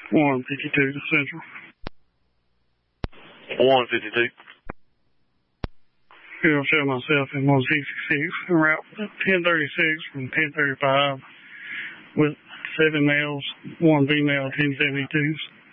152 to Central. 152. Here I'll show myself in 166 en route 1036 from 1035 with 7 males, 1 female, 1072s.